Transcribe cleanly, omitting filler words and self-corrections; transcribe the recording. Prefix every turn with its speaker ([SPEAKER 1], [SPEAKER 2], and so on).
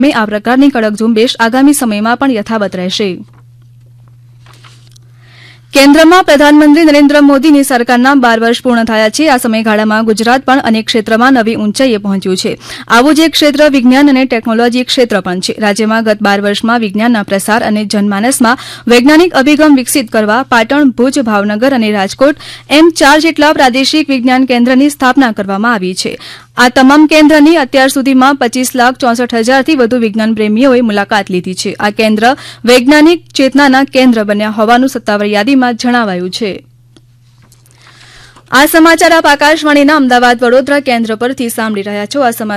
[SPEAKER 1] આ પ્રકારની કડક ઝુંબેશ આગામી સમયમાં પણ યથાવત રહેશે. કેન્દ્રમાં પ્રધાનમંત્રી નરેન્દ્ર મોદીની સરકારના 12 વર્ષ પૂર્ણ થયા છે. આ સમયગાળામાં ગુજરાત પણ અનેક ક્ષેત્રમાં નવી ઊંચાઈએ પહોંચ્યું છે. આવું જ એક ક્ષેત્ર વિજ્ઞાન અને ટેકનોલોજી ક્ષેત્ર પણ છે. રાજ્યમાં ગત 12 વર્ષમાં વિજ્ઞાનના પ્રસાર અને જનમાનસમાં વૈજ્ઞાનિક અભિગમ વિકસિત કરવા પાટણ, ભુજ, ભાવનગર અને રાજકોટ એમ 4 જેટલા પ્રાદેશિક વિજ્ઞાન કેન્દ્રની સ્થાપના કરવામાં આવી છે. આ તમામ કેન્દ્રની અત્યાર સુધીમાં 25,64,000થી વધુ વિજ્ઞાન પ્રેમીઓએ મુલાકાત લીધી છે. આ કેન્દ્ર વૈજ્ઞાનિક ચેતનાના કેન્દ્ર બન્યા હોવાનું સત્તાવાર યાદીમાં જણાવાયું છે. આ સમાચાર આપ આકાશવાણીના અમદાવાદ વડોદરા કેન્દ્ર પરથી સાંભળી રહ્યા છો. આ સમાચાર